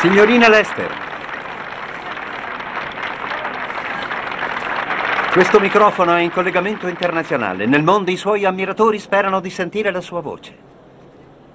Signorina Lester, questo microfono è in collegamento internazionale. Nel mondo i suoi ammiratori sperano di sentire la sua voce.